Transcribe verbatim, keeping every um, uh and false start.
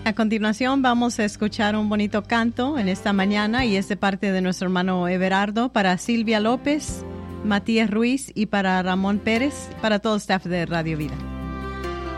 A continuación vamos a escuchar un bonito canto en esta mañana y es de parte de nuestro hermano Everardo para Silvia López, Matías Ruiz y para Ramón Pérez, para todo el staff de Radio Vida.